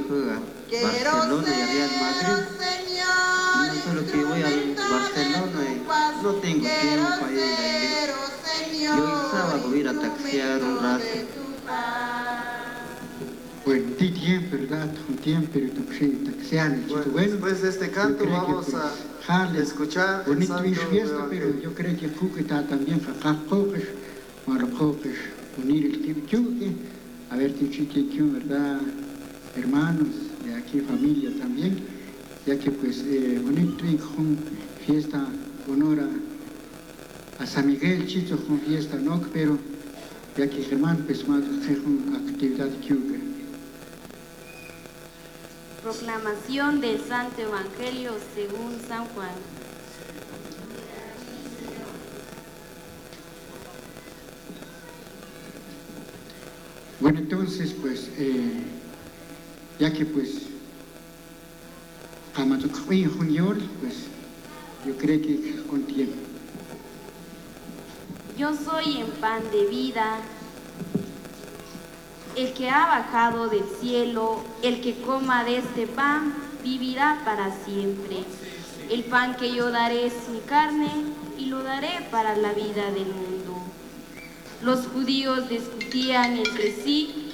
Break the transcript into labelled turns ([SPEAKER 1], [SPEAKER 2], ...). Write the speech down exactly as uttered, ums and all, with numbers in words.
[SPEAKER 1] juega Barcelona y Real Madrid. No solo que voy al Barcelona y no tengo tiempo para ir ahí. Yo el sábado voy a ir a taxiar un rato.
[SPEAKER 2] Bueno, ti tiempo, ¿verdad? Un tiempo, pero tú crees taxiar.
[SPEAKER 3] Bueno,
[SPEAKER 2] Bueno,
[SPEAKER 3] después de este canto
[SPEAKER 2] yo creo
[SPEAKER 3] vamos
[SPEAKER 2] que, pues,
[SPEAKER 3] a
[SPEAKER 2] jale,
[SPEAKER 3] escuchar el
[SPEAKER 2] bonito
[SPEAKER 3] santo
[SPEAKER 2] y fiesta,
[SPEAKER 3] de
[SPEAKER 2] pero
[SPEAKER 3] Evangelio.
[SPEAKER 2] yo creo que Cúcuta también, Jajacoques, Maracoques, unir el Tibichuque, a ver, Tichiquique, ¿verdad? Hermanos, de aquí familia también, ya que pues eh, bonito y con fiesta, honor a, a San Miguel, Chicho con fiesta, ¿no? Pero ya que Germán, pues más con actividad que
[SPEAKER 4] Proclamación del Santo Evangelio según San Juan.
[SPEAKER 2] Bueno, entonces, pues, eh, ya que pues, Junior, pues, yo creo que con tiempo.
[SPEAKER 4] Yo soy el pan de vida, el que ha bajado del cielo, el que coma de este pan, vivirá para siempre. El pan que yo daré es mi carne y lo daré para la vida del mundo. Los judíos discutían entre sí